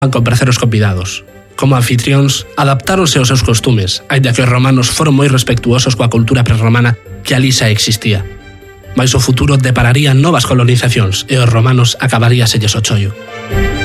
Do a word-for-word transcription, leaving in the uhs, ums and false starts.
con prazer os convidados. Como anfitrións, adaptáronse aos seus costumes, aínda que os romanos foron moi respectuosos coa cultura prerromana que ali xa existía. Mais o futuro depararía novas colonizacións e os romanos acabaríaselles o chollo.